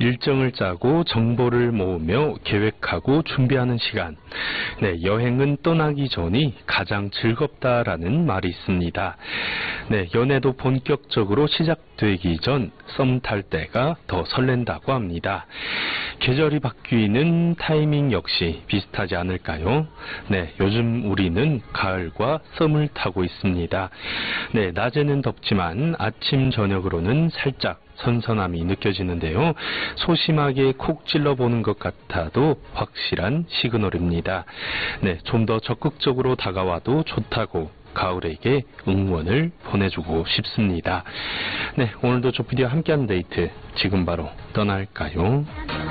일정을 짜고 정보를 모으며 계획하고 준비하는 시간. 네, 여행은 떠나기 전이 가장 즐겁다라는 말이 있습니다. 네, 연애도 본격적으로 시작되기 전 썸 탈 때가 더 설렌다고 합니다. 계절이 바뀌는 타이밍 역시 비슷하지 않을까요? 네, 요즘 우리는 가을과 썸을 타고 있습니다. 네, 낮에는 덥지만 아침 저녁으로는 살짝 선선함이 느껴지는데요. 소심하게 콕 찔러보는 것 같아도 확실한 시그널입니다. 네, 좀 더 적극적으로 다가와도 좋다고 가을에게 응원을 보내주고 싶습니다. 네, 오늘도 조피디와 함께하는 데이트 지금 바로 떠날까요?